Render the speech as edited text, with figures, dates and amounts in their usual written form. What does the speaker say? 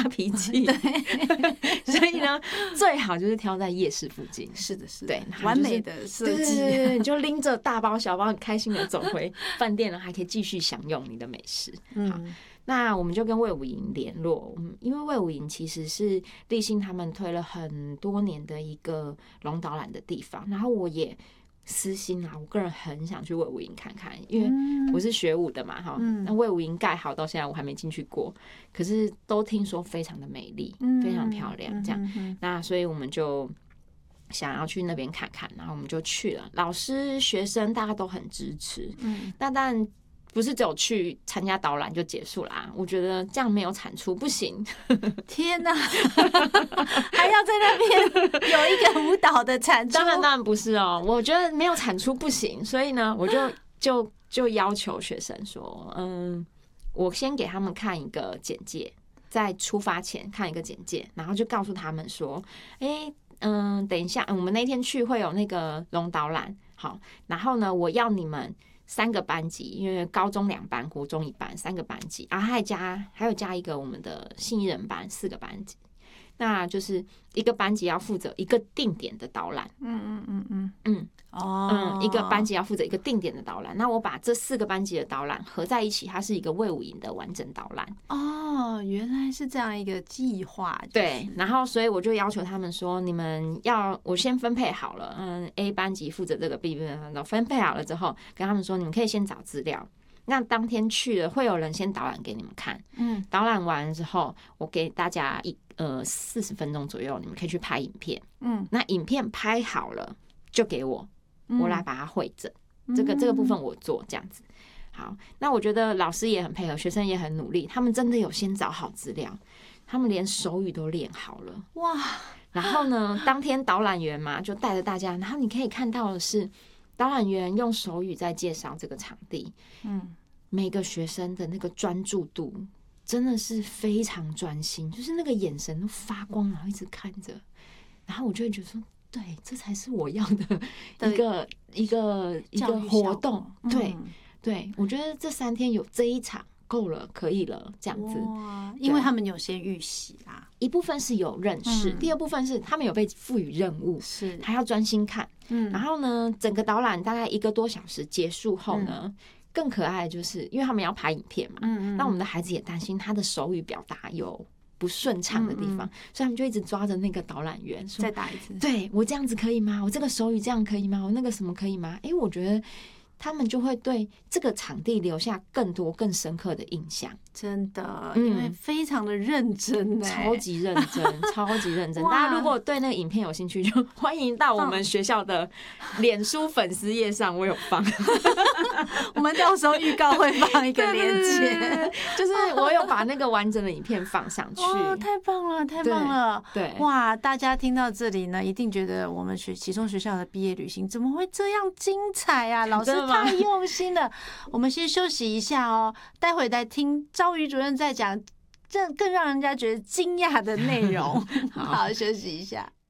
脾气，所以呢，最好就是挑在夜市附近。 是的，是的， 对， 完美的设计， 对，你就拎着大包小包，很开心的走回饭店了，还可以继续享用你的美食。好，那我们就跟卫武营联络，因为卫武营其实是立信他们推了很多年的一个龙导览的地方，然后我也私心啊，我个人很想去卫武营看看，因为我是学武的嘛，哈，那卫武营盖好到现在我还没进去过，可是都听说非常的美丽，非常漂亮，这样，那所以我们就想要去那边看看，然后我们就去了，老师、学生大家都很支持，那当然不是只有去参加导览就结束啦，我觉得这样没有产出不行。 天哪，还要在那边有一个舞蹈的产出？ 当然不是哦，我觉得没有产出不行，所以呢，我就要求学生说，我先给他们看一个简介，在出发前看一个简介，然后就告诉他们说，等一下，我们那天去会有那个龙导览，好，然后呢，我要你们3个班级，因为高中2班，国中1班，3个班级，然后还有加一个我们的信义人班4个班级，那就是一个班级要负责一个定点的导览，一个班级要负责一个定点的导览。那我把这4个班级的导览合在一起，它是一个卫武营的完整导览。 哦，原来是这样一个计划。 对，然后所以我就要求他们说，你们我先分配好了，A 班级负责这个 B 班级，分配好了之后，跟他们说，你们可以先找资料。那当天去了，会有人先导览给你们看。导览完之后，我给大家40分钟左右，你们可以去拍影片。那影片拍好了就给我。我来把它汇整，这个部分我做这样子。好，那我觉得老师也很配合，学生也很努力，他们真的有先找好资料，他们连手语都练好了。哇！然后呢，当天导览员嘛，就带着大家，然后你可以看到的是，导览员用手语在介绍这个场地。每个学生的那个专注度真的是非常专心，就是那个眼神都发光，然后一直看着，然后我就会觉得说，对，这才是我要的一个活动。对，我觉得这3天有这一场够了，可以了，这样子。 因为他们有些预习啦， 一部分是有认识，第二部分是他们有被赋予任务，是还要专心看。然后呢，整个导览大概1个多小时结束后呢，更可爱的就是因为他们要拍影片嘛，那我们的孩子也担心他的手语表达有不顺畅的地方，所以他们就一直抓着那个导览员说， 再打一次， 对，我这样子可以吗？我这个手语这样可以吗？我那个什么可以吗？我觉得他们就会对这个场地留下更多更深刻的印象。 真的，因为非常的认真， 超级认真，超级认真。大家如果对那个影片有兴趣，就欢迎到我们学校的脸书粉丝页上，我有放。 我们到时候预告会放一个链接， 就是我有把那个完整的影片放上去。 太棒了，太棒了！ 对， 哇，大家听到这里呢，一定觉得我们启聪学校的毕业旅行怎么会这样精彩啊？老师太用心了。我们先休息一下哦，待会再听昭瑜主任在讲这更让人家觉得惊讶的内容。好，休息一下。